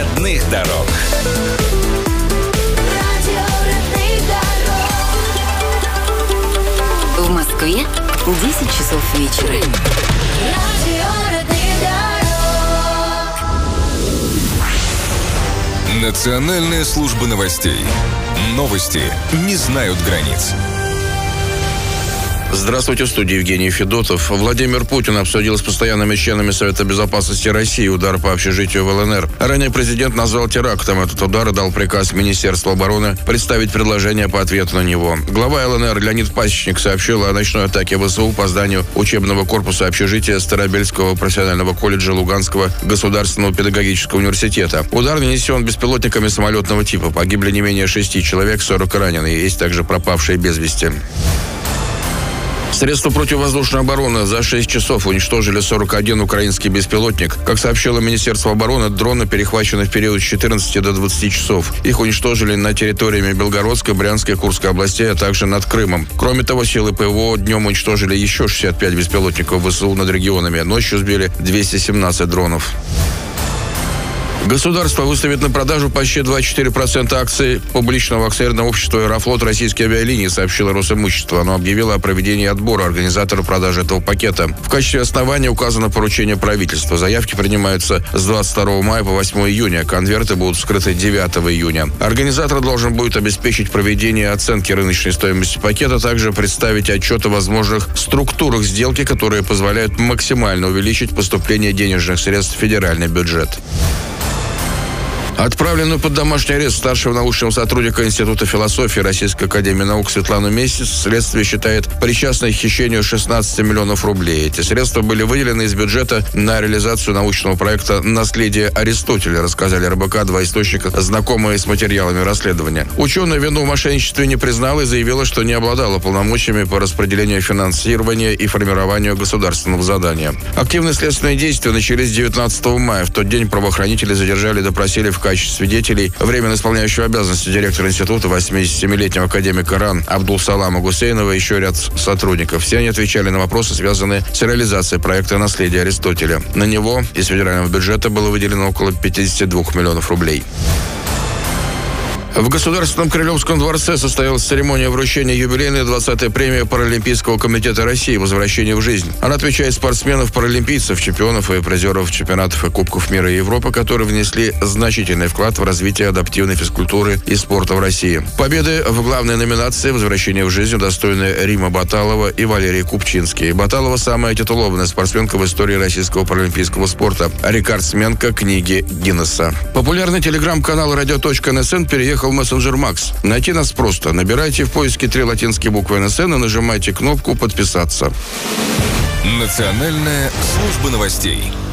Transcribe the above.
родных дорог. В Москве 10 часов вечера. Национальная служба новостей. Новости не знают границ. Здравствуйте, в студии Евгений Федотов. Владимир Путин обсудил с постоянными членами Совета Безопасности России удар по общежитию в ЛНР. Ранее президент назвал терактом этот удар и дал приказ Министерству обороны представить предложение по ответу на него. Глава ЛНР Леонид Пасечник сообщил о ночной атаке ВСУ по зданию учебного корпуса общежития Старобельского профессионального колледжа Луганского государственного педагогического университета. Удар нанесен беспилотниками самолетного типа. Погибли не менее 6 человек, 40 ранены. Есть также пропавшие без вести. Средства противовоздушной обороны за 6 часов уничтожили 41 украинский беспилотник. Как сообщило Министерство обороны, дроны перехвачены в период с 14 до 20 часов. Их уничтожили на территориями Белгородской, Брянской, Курской областей, а также над Крымом. Кроме того, силы ПВО днем уничтожили еще 65 беспилотников ВСУ над регионами. Ночью сбили 217 дронов. Государство выставит на продажу почти 24% акций публичного акционерного общества «Аэрофлот» российские авиалинии, сообщило Росимущество. Оно объявило о проведении отбора организатора продажи этого пакета. В качестве основания указано поручение правительства. Заявки принимаются с 22 мая по 8 июня. Конверты будут вскрыты 9 июня. Организатор должен будет обеспечить проведение оценки рыночной стоимости пакета, а также представить отчет о возможных структурах сделки, которые позволяют максимально увеличить поступление денежных средств в федеральный бюджет. Отправленную под домашний арест старшего научного сотрудника Института философии Российской академии наук Светлану Месяц следствие считает причастной к хищению 16 миллионов рублей. Эти средства были выделены из бюджета на реализацию научного проекта «Наследие Аристотеля», рассказали РБК два источника, знакомые с материалами расследования. Ученая вину в мошенничестве не признала и заявила, что не обладала полномочиями по распределению финансирования и формированию государственного задания. Активные следственные действия начались 19 мая. В тот день правоохранители задержали и допросили в качестве свидетелей временно исполняющего обязанности директора института 87-летнего академика РАН Абдулсалама Гусейнова и еще ряд сотрудников. Все они отвечали на вопросы, связанные с реализацией проекта «Наследие Аристотеля». На него из федерального бюджета было выделено около 52 миллионов рублей. В Государственном Крылевском дворце состоялась церемония вручения юбилейной 20-й премии Паралимпийского комитета России «Возвращение в жизнь». Она отмечает спортсменов, паралимпийцев, чемпионов и призеров чемпионатов и Кубков мира и Европы, которые внесли значительный вклад в развитие адаптивной физкультуры и спорта в России. Победы в главной номинации «Возвращение в жизнь» удостоены Рима Баталова и Валерий Купчинский. Баталова – самая титулованная спортсменка в истории российского паралимпийского спорта. Рекордсменка книги Гиннесса. Популярный телеграм-канал «Радио.НСН» переехал в мессенджер Макс. Найти нас просто. Набирайте в поиске 3 латинские буквы НСН и нажимайте кнопку «Подписаться». Национальная служба новостей.